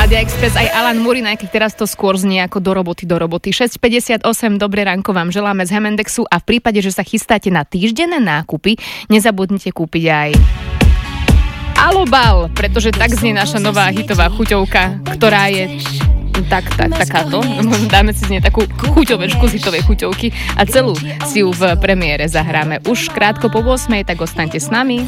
Rádia Express aj Alan Murina, keď teraz to skôr znie ako do roboty. 6.58, dobré ránko vám želáme z Hemendexu a v prípade, že sa chystáte na týždenné nákupy, nezabudnite kúpiť aj Alobal, pretože tak znie naša nová hitová chuťovka, ktorá je takáto. Dáme si z nej takú chuťovečku z hitovej chuťovky a celú si ju v premiére zahráme už krátko po 8, tak ostaňte s nami.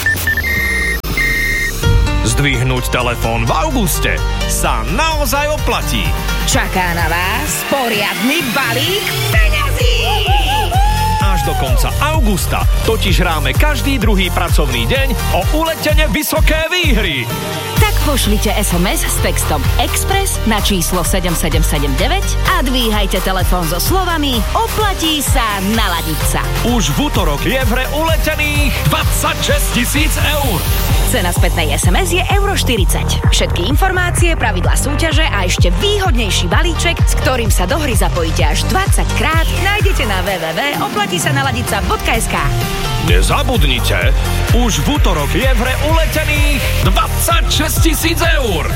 Zdvihnúť telefón v auguste sa naozaj oplatí. Čaká na vás poriadny balík peňazí. Až do konca augusta totiž hráme každý druhý pracovný deň o uletene vysoké výhry. Tak pošlite SMS s textom Express na číslo 7779 a dvíhajte telefón so slovami oplatí sa naladiť sa. Už v utorok je v hre uletených 26 000 eur. Cena spätnej SMS je €40. Všetky informácie, pravidlá súťaže a ešte výhodnejší balíček, s ktorým sa do hry zapojíte až 20 krát, nájdete na www.oplatisanaladica.sk. Nezabudnite, už v utorok je v hre uletených 26 000 eur.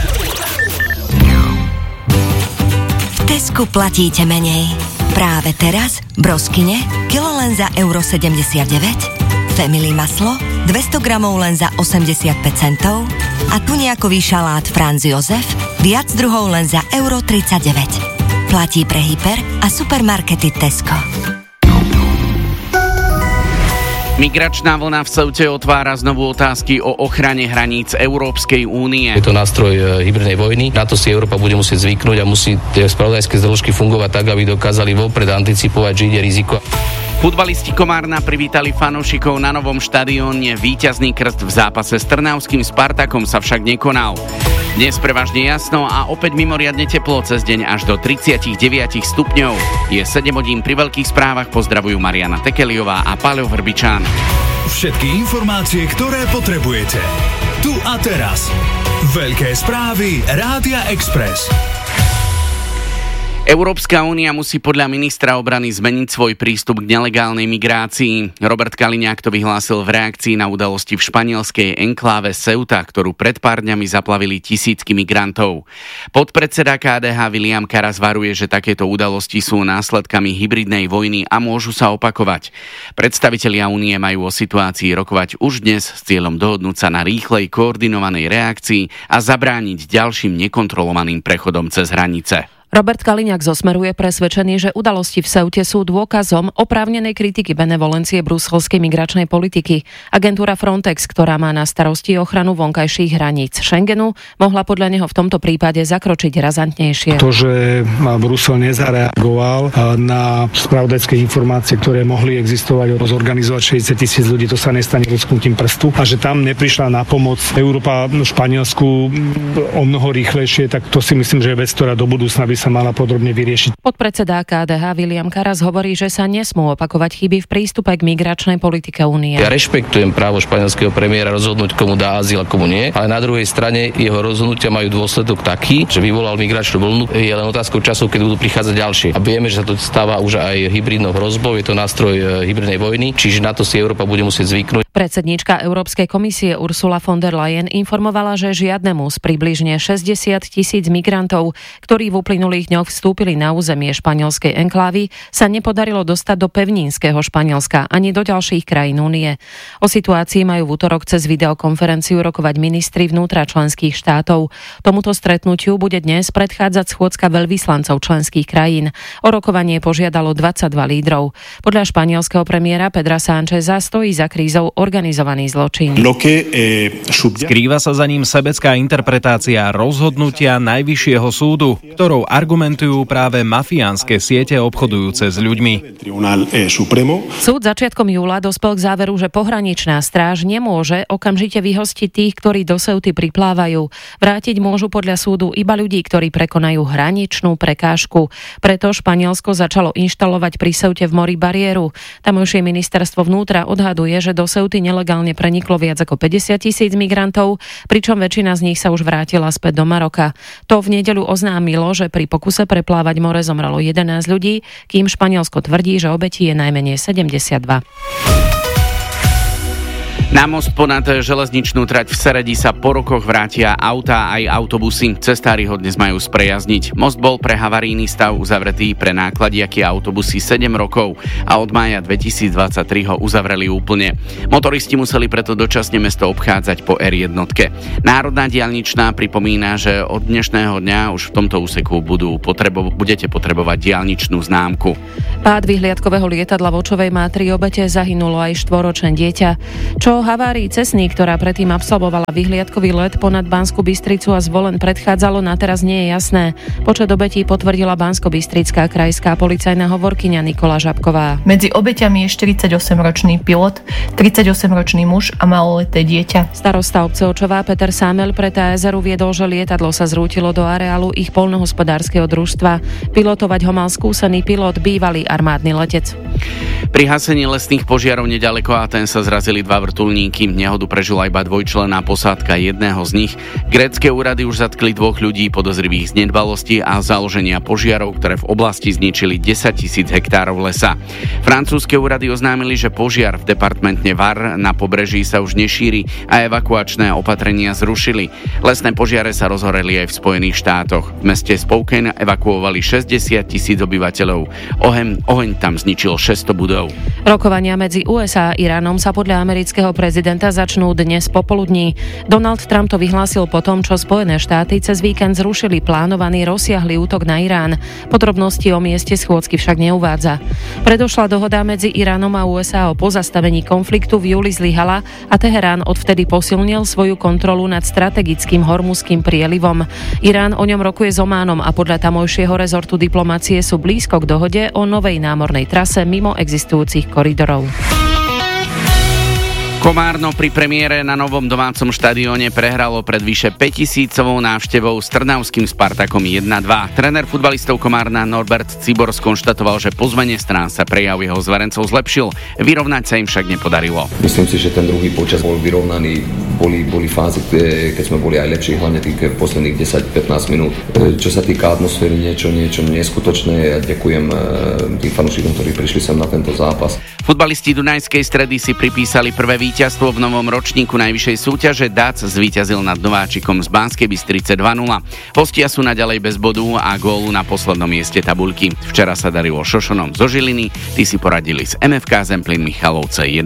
V Tesku platíte menej. Práve teraz broskine kilo len za €79, Family maslo 200 gramov len za 85 centov a tuniakový šalát Franz Josef viac druhov len za €39. Platí pre hyper a supermarkety Tesco. Migračná vlna v Ceute otvára znovu otázky o ochrane hraníc Európskej únie. Je to nástroj hybridnej vojny. Na to si Európa bude musieť zvyknúť a musí tie spravodajské zložky fungovať tak, aby dokázali vopred anticipovať, že ide riziko. Futbalisti Komárna privítali fanúšikov na novom štadióne. Víťazný krst v zápase s trnavským Spartakom sa však nekonal. Dnes prevažne jasno a opäť mimoriadne teplo, cez deň až do 39 stupňov. Je 7 hodín, pri veľkých správach pozdravujú Mariana Tekeliová a Páľo Vrbičán. Všetky informácie, ktoré potrebujete. Tu a teraz. Veľké správy Rádia Express. Európska únia musí podľa ministra obrany zmeniť svoj prístup k nelegálnej migrácii. Robert Kaliňák to vyhlásil v reakcii na udalosti v španielskej enkláve Ceuta, ktorú pred pár dňami zaplavili tisícky migrantov. Podpredseda KDH William Karas varuje, že takéto udalosti sú následkami hybridnej vojny a môžu sa opakovať. Predstavitelia únie majú o situácii rokovať už dnes s cieľom dohodnúť sa na rýchlej koordinovanej reakcii a zabrániť ďalším nekontrolovaným prechodom cez hranice. Robert Kaliňák zo Smeru je presvedčený, že udalosti v Ceute sú dôkazom oprávnenej kritiky benevolencie bruselskej migračnej politiky. Agentúra Frontex, ktorá má na starosti ochranu vonkajších hraníc Schengenu, mohla podľa neho v tomto prípade zakročiť razantnejšie. To, že Brusel nezareagoval na spravodajské informácie, ktoré mohli existovať, zorganizovať 60 000 ľudí, to sa nestane lusknutím prstu. A že tam neprišla na pomoc Európa Španielsku o mnoho rýchlejšie, tak to si myslím, že je vec, ktorá do budúcna by sa mala podrobne vyriešiť. Podpredseda KDH William Karas hovorí, že sa nesmú opakovať chyby v prístupe k migračnej politike únie. Ja rešpektujem právo španielskeho premiéra rozhodnúť, komu dá azyl a komu nie, ale na druhej strane jeho rozhodnutia majú dôsledok taký, že vyvolal migračnú vlnu. Je len otázkou času, keď budú prichádzať ďalšie. A vieme, že sa to stáva už aj hybridnou hrozbou, je to nástroj hybridnej vojny, čiže na to si Európa bude musieť zvyknúť. Predsedníčka Európskej komisie Ursula von der Leyen informovala, že žiadnemu z približne 60 000 migrantov, ktorí v uplynulých dňoch vstúpili na územie španielskej enklávy, sa nepodarilo dostať do pevninského Španielska ani do ďalších krajín únie. O situácii majú v utorok cez videokonferenciu rokovať ministri vnútra členských štátov. Tomuto stretnutiu bude dnes predchádzať schôdzka veľvyslancov členských krajín. O rokovanie požiadalo 22 lídrov. Podľa španielského premiéra Pedra Sáncheza stojí za krízou organizovaný zločin. Skrýva sa za ním sebecká interpretácia rozhodnutia Najvyššieho súdu, ktorou argumentujú práve mafiánske siete obchodujúce s ľuďmi. Súd začiatkom júla dospel k záveru, že pohraničná stráž nemôže okamžite vyhostiť tých, ktorí do Ceuty priplávajú. Vrátiť môžu podľa súdu iba ľudí, ktorí prekonajú hraničnú prekážku. Preto Španielsko začalo inštalovať pri Ceute v mori bariéru. Tamojšie ministerstvo vnútra odhaduje, že do Ceuty nelegálne preniklo viac ako 50 000 migrantov, pričom väčšina z nich sa už vrátila späť do Maroka. To v nedeľu oznámilo, že pri pokuse preplávať more zomrelo 11 ľudí, kým Španielsko tvrdí, že obetí je najmenej 72. Na most ponad železničnú trať v Seredi sa po rokoch vrátia autá aj autobusy. Cestári ho dnes majú sprejazniť. Most bol pre havarijný stav uzavretý pre nákladiaky autobusy 7 rokov a od mája 2023 ho uzavreli úplne. Motoristi museli preto dočasne mesto obchádzať po R1. Národná diaľničná pripomína, že od dnešného dňa už v tomto úseku budete potrebovať diaľničnú známku. Pád vyhliadkového lietadla v Očovej má 3 obete, zahynulo aj 4-ročné dieťa. Čo havárii Cessny, ktorá predtým absolvovala vyhliadkový let ponad Banskú Bystricu a Zvolen predchádzalo, na teraz nie je jasné. Počet obetí potvrdila Banskobystrická krajská policajná hovorkyňa Nikola Žabková. Medzi obeťami je 48-ročný pilot, 38-ročný muž a maloleté dieťa. Starosta obce Očová Peter Sámel pre TASR uviedol, že lietadlo sa zrútilo do areálu ich poľnohospodárskeho družstva. Pilotovať ho mal skúsený pilot, bývalý armádny letec. Pri hasení lesných požiarov nedaleko Atén sa zrazili 2 vrtuľníky. Nehodu prežila iba dvojčlenná posádka jedného z nich. Grécke úrady už zatkli 2 ľudí podozrivých z nedbalosti a založenia požiarov, ktoré v oblasti zničili 10 000 hektárov lesa. Francúzske úrady oznámili, že požiar v departmente Var na pobreží sa už nešíri a evakuačné opatrenia zrušili. Lesné požiare sa rozhoreli aj v Spojených štátoch. V meste Spokane evakuovali 60 000 obyvateľov. Oheň tam zničil 600 budov. Rokovania medzi USA a Iránom sa podľa amerického prezidenta začnú dnes popoludní. Donald Trump to vyhlásil po tom, čo Spojené štáty cez víkend zrušili plánovaný rozsiahly útok na Irán. Podrobnosti o mieste schôdzky však neuvádza. Predošla dohoda medzi Iránom a USA o pozastavení konfliktu v júli zlyhala a Teherán odvtedy posilnil svoju kontrolu nad strategickým hormuzským prielivom. Irán o ňom rokuje s Ománom a podľa tamojšieho rezortu diplomacie sú blízko k dohode o novej námornej trase mimo existujúcich koridorov. Komárno pri premiére na novom domácom štadióne prehralo pred vyše 5000-ovou návštevou s trnavským Spartakom 1-2. Tréner futbalistov Komárna Norbert Cibor skonštatoval, že po zmene strán sa prejav jeho zverencov zlepšil. Vyrovnať sa im však nepodarilo. Myslím si, že ten druhý počas bol vyrovnaný. Boli fázy, keď sme boli aj lepší, hlavne tých posledných 10-15 minút. Čo sa týka atmosféry, niečo neskutočné. Ja ďakujem tým fanúšikom, ktorí prišli sem na tento zápas. Futbalisti Dunajskej Stredy si pripísali prvé víťazstvo v novom ročníku najvyššej súťaže. Dac zvíťazil nad Nováčikom z Banskej Bystrice 2-0. Hostia sú naďalej bez bodu a gólu na poslednom mieste tabuľky. Včera sa darilo Šošonom zo Žiliny, tí si poradili s MFK Zemplín Michalovce 1-0.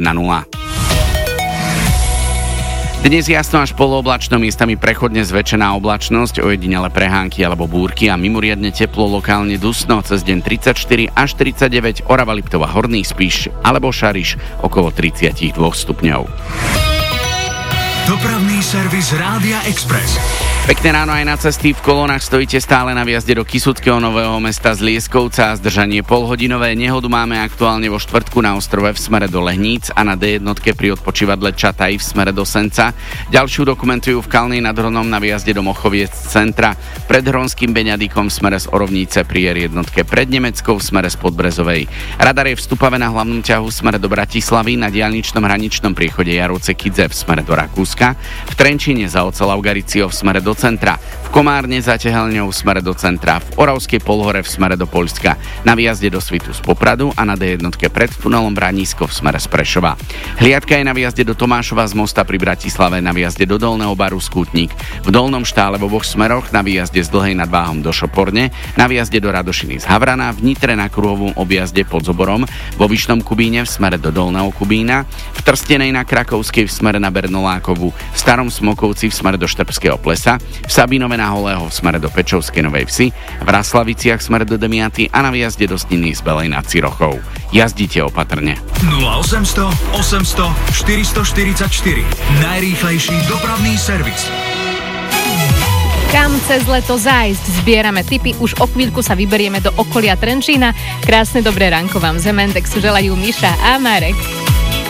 Dnes jasno až polooblačno, miestami prechodne zväčšená oblačnosť, ojedinele prehánky alebo búrky a mimoriadne teplo, lokálne dusno, cez deň 34 až 39, Orava Liptova Horný Spiš alebo Šariš okolo 32 stupňov. Dopravný servis Rádia Express. Pekné ráno aj na cesty. V kolónach stojíte stále na výjazde do Kysuckého Nového Mesta z Lieskovca. Zdržanie polhodinové. Nehodu máme aktuálne vo štvrtku na ostrove v smere do Lehníc a na D1 pri odpočívadle Čataj v smere do Senca. Ďalšiu dokumentujú v Kalnej nad Hronom na výjazde do Mochoviec centra, pred Hronským Beňadikom v smere z Orovnice pri R1 pred Nemeckou v smere z Podbrezovej. Radar je v Stupave na hlavnom ťahu v smere do Bratislavy, na diaľničnom hraničnom priechode Jarovce Kidze v smere do Rakúska, v Trenčíne za Oceľav Garicio v smere do centra, v Komárne za Tehelňou v smere do centra, v Oravskej Polhore v smere do Poľska, na výjazde do Svitu z Popradu a na D1 pred tunelom Branísko v smere z Prešova. Hliadka je na výjazde do Tomášova z Mosta pri Bratislave, na výjazde do Dolného Baru Skútnik, v Dolnom Štále v oboch smeroch, na výjazde z Dlhej nad Váhom do Šoporne, na výjazde do Radošiny z Havrana, v Nitre na kruhovom objazde pod Zoborom, vo Vyšnom Kubíne v smere do Dolného Kubína, v Trstenej na Krakovskej v smere na Bernolákovu, v Starom Smokovci v smere do Štrbského Plesa, v Sabinove na Holého v smere do Pečovskej Novej Vsi, v Raslaviciach v smere do Demiaty a na výjazde do Sniny z Belej nad Cirochou. Jazdite opatrne. 0800 800 444. Najrýchlejší dopravný servis. Kam cez leto zájsť? Zbierame tipy, už o chvíľku sa vyberieme do okolia Trenčína. Krásne dobré ránko vám z Hemendexu želajú Miša a Marek.